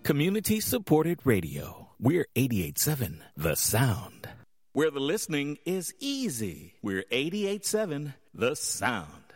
Community supported radio. We're 88.7 The Sound. Where the listening is easy. We're 88.7 The Sound.